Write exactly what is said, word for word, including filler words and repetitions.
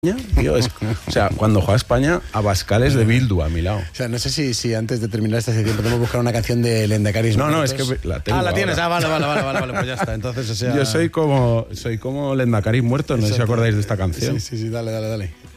Tío, es, o sea, cuando juega España, Abascal es de Bildu a mi lado. O sea, no sé si, si antes de terminar esta sección podemos buscar una canción de Lehendakaris. No, no, es que la tengo. Ah, la ahora. tienes, ah, vale, vale, vale, vale, vale, pues ya está. Entonces, o sea... Yo soy como, soy como Lehendakaris muerto, no sé si acordáis de esta canción. Sí, sí, sí, dale, dale, dale.